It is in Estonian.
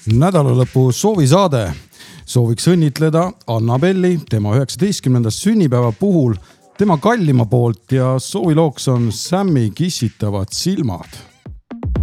Nädalalõpu soovisaade. Sooviks õnnitleda Annabelli tema 19. sünnipäeva puhul tema kallima poolt ja soovilooks on Sammi kissitavad silmad.